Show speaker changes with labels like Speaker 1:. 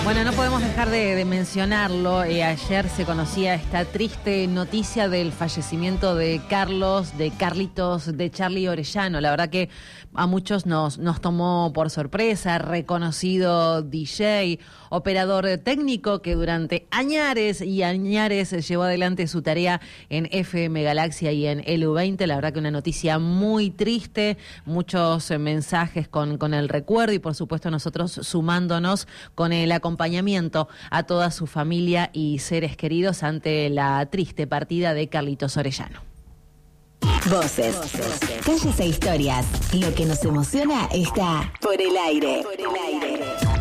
Speaker 1: Bueno, no podemos dejar de mencionarlo. Ayer se conocía esta triste noticia del fallecimiento de Carlitos, de Charly Orellano. La verdad que a muchos nos tomó por sorpresa. Reconocido DJ, operador técnico que durante añares y añares llevó adelante su tarea en FM Galaxia y en LU20. La verdad que una noticia muy triste, muchos mensajes con el recuerdo y por supuesto nosotros sumándonos con el acompañamiento a toda su familia y seres queridos ante la triste partida de Carlitos Orellano.
Speaker 2: Voces, calles e historias. Lo que nos emociona está por el aire.